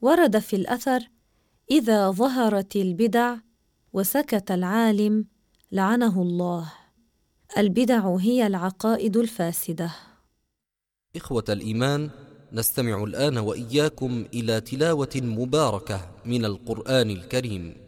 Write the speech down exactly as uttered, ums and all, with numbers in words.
ورد في الأثر: إذا ظهرت البدع وسكت العالم لعنه الله. البدع هي العقائد الفاسدة. إخوة الإيمان، نستمع الآن وإياكم إلى تلاوة مباركة من القرآن الكريم.